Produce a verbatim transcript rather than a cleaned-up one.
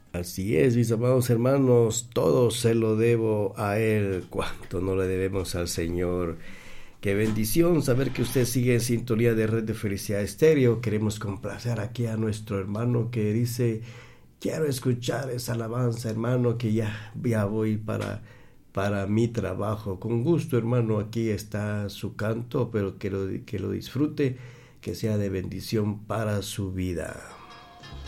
Así es, mis amados hermanos, todo se lo debo a Él, cuanto no le debemos al Señor. Qué bendición saber que usted sigue en sintonía de Red de Felicidad Estéreo. Queremos complacer aquí a nuestro hermano que dice, quiero escuchar esa alabanza, hermano, que ya, ya voy para, para mi trabajo. Con gusto, hermano, aquí está su canto, pero que lo, que lo disfrute, que sea de bendición para su vida.